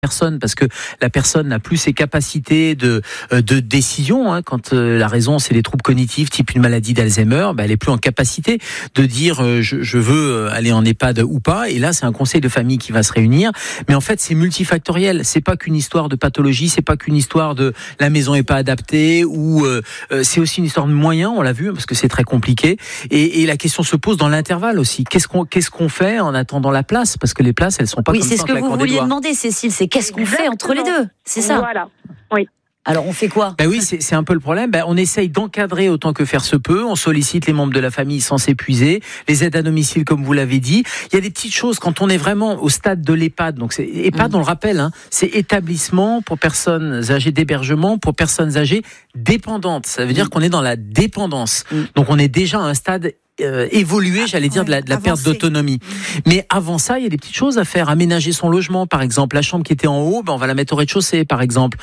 personne, parce que la personne n'a plus ses capacités de décision, hein, quand la raison c'est des troubles cognitifs type une maladie d'Alzheimer, elle est plus en capacité de dire je veux aller en EHPAD ou pas, et là c'est un conseil de famille qui va se réunir, mais en fait c'est multifactoriel, c'est pas qu'une histoire de pathologie, c'est pas qu'une histoire de la maison est pas adaptée, ou c'est aussi une histoire de moyens, on l'a vu, parce que c'est très compliqué, et la question se pose dans l'intervalle aussi, qu'est-ce qu'on fait en attendant la place, parce que les places elles sont pas comme ça. Oui, c'est ce que vous vouliez demander, Cécile, c'est qu'est-ce qu'on fait entre les deux, c'est ça. Voilà, oui. Alors on fait quoi? Oui, c'est un peu le problème. On essaye d'encadrer autant que faire se peut. On sollicite les membres de la famille sans s'épuiser. Les aides à domicile, comme vous l'avez dit. Il y a des petites choses quand on est vraiment au stade de l'EHPAD. Donc c'est EHPAD, on le rappelle, hein, c'est établissement pour personnes âgées d'hébergement pour personnes âgées dépendantes. Ça veut dire qu'on est dans la dépendance. Donc on est déjà à un stade évoluer, j'allais dire, de la perte d'autonomie. Mais avant ça, il y a des petites choses à faire. Aménager son logement, par exemple. La chambre qui était en haut, on va la mettre au rez-de-chaussée, par exemple.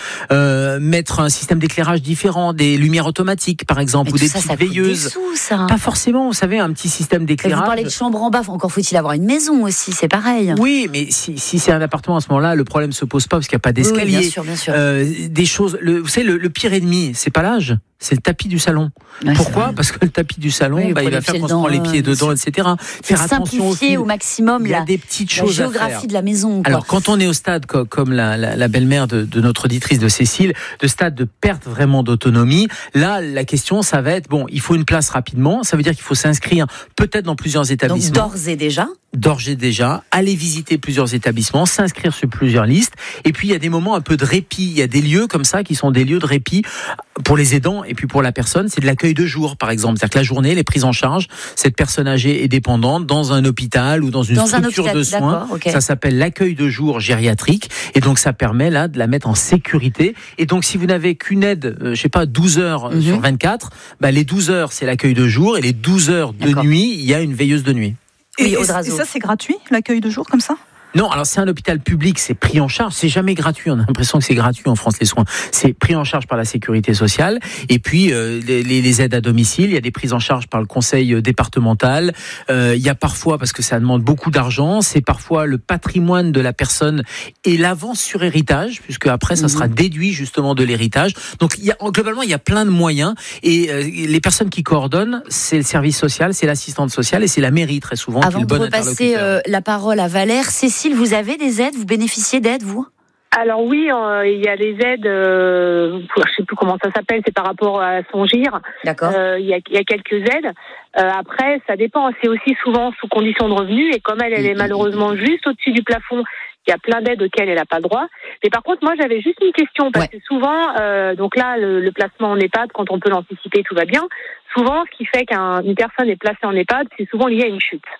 Mettre un système d'éclairage différent, des lumières automatiques, par exemple, ou des petites veilleuses. Coûte des sous, ça. Pas forcément, vous savez, un petit système d'éclairage. Vous parlez de chambre en bas, encore faut-il avoir une maison aussi, c'est pareil. Oui, mais si c'est un appartement à ce moment-là, le problème se pose pas parce qu'il n'y a pas d'escalier. Oui, bien sûr. Des choses. Vous savez, le pire ennemi, c'est pas l'âge. C'est le tapis du salon. Ouais, pourquoi ? Parce que le tapis du salon, il va faire qu'on se prend les pieds dedans, etc. Faire attention aussi au maximum. Il y a des petites choses à faire. La géographie de la maison. Alors, quand on est au stade, comme la belle-mère de notre auditrice de Cécile, de stade de perte vraiment d'autonomie, là, la question, ça va être, il faut une place rapidement. Ça veut dire qu'il faut s'inscrire peut-être dans plusieurs établissements. Donc, d'ores et déjà, aller visiter plusieurs établissements, s'inscrire sur plusieurs listes. Et puis, il y a des moments un peu de répit. Il y a des lieux comme ça qui sont des lieux de répit pour les aidants et puis pour la personne. C'est de l'accueil de jour, par exemple. C'est-à-dire que la journée, elle est prise en charge, cette personne âgée et dépendante, dans un hôpital ou dans une structure de soins. Okay. Ça s'appelle l'accueil de jour gériatrique. Et donc, ça permet là de la mettre en sécurité. Et donc, si vous n'avez qu'une aide, 12 heures sur 24, les 12 heures, c'est l'accueil de jour. Et les 12 heures de nuit, il y a une veilleuse de nuit. Et ça, c'est gratuit, l'accueil de jour, comme ça ? Non, alors c'est un hôpital public, c'est pris en charge, c'est jamais gratuit, on a l'impression que c'est gratuit en France les soins, c'est pris en charge par la sécurité sociale, et puis les aides à domicile, il y a des prises en charge par le conseil départemental, il y a parfois, parce que ça demande beaucoup d'argent, c'est parfois le patrimoine de la personne et l'avance sur héritage, puisque après ça sera déduit justement de l'héritage, donc globalement il y a plein de moyens, et les personnes qui coordonnent, c'est le service social, c'est l'assistante sociale, et c'est la mairie très souvent. Avant de repasser la parole à Valère, Cécile, vous avez des aides, vous bénéficiez d'aides, vous ? Alors oui, il y a les aides, je ne sais plus comment ça s'appelle, c'est par rapport à son GIR. D'accord. Il y a quelques aides. Après, ça dépend, c'est aussi souvent sous condition de revenus, et comme elle est malheureusement juste au-dessus du plafond, il y a plein d'aides auxquelles elle n'a pas droit. Mais par contre, moi, j'avais juste une question, parce que souvent, donc là, le placement en EHPAD, quand on peut l'anticiper, tout va bien. Souvent, ce qui fait qu'une personne est placée en EHPAD, c'est souvent lié à une chute.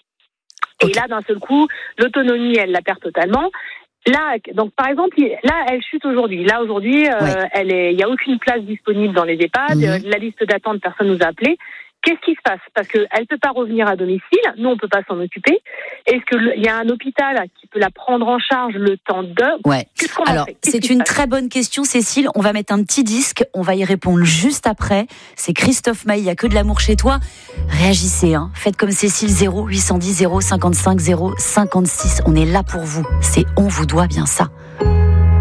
Et là, d'un seul coup, l'autonomie, elle la perd totalement. Là, donc par exemple, là, elle chute aujourd'hui. Là, aujourd'hui, il n'y a aucune place disponible dans les EHPAD. La liste d'attente, personne nous a appelé. Qu'est-ce qui se passe ? Parce qu'elle ne peut pas revenir à domicile. Nous, on ne peut pas s'en occuper. Est-ce qu'il y a un hôpital qui peut la prendre en charge le temps de... Qu'est-ce qu'on a fait ? C'est une très bonne question, Cécile. On va mettre un petit disque. On va y répondre juste après. C'est Christophe Maé. Il n'y a que de l'amour chez toi. Réagissez. Faites comme Cécile, 0810 055 056. On est là pour vous. On vous doit bien ça.